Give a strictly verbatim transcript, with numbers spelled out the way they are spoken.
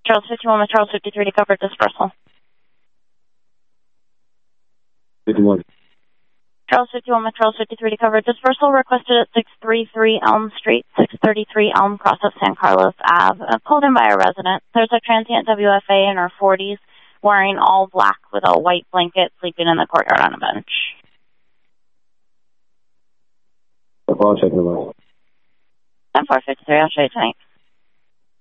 Charles fifty-one with Charles fifty-three to cover dispersal. fifty-one. Charles fifty-one with Charles fifty-three to cover dispersal requested at six thirty-three Elm Street, six thirty-three Elm Cross of San Carlos Ave. Uh, pulled in by a resident. There's a transient W F A in her forties wearing all black with a white blanket sleeping in the courtyard on a bench. I'll check them out. ten four fifty-three, I'll show you tonight.